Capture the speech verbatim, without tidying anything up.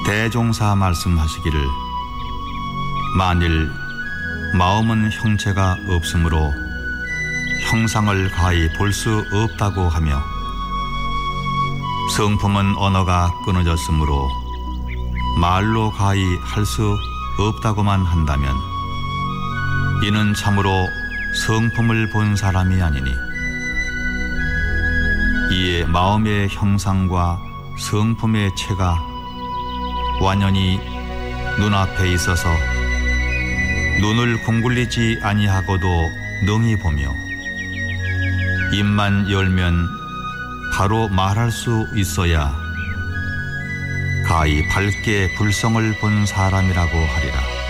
대종사 말씀하시기를 만일 마음은 형체가 없으므로 형상을 가히 볼 수 없다고 하며 성품은 언어가 끊어졌으므로 말로 가히 할 수 없다고만 한다면 이는 참으로 성품을 본 사람이 아니니 이에 마음의 형상과 성품의 체가 완연히 눈앞에 있어서 눈을 궁굴리지 아니하고도 능히 보며 입만 열면 바로 말할 수 있어야 가히 밝게 불성을 본 사람이라고 하리라.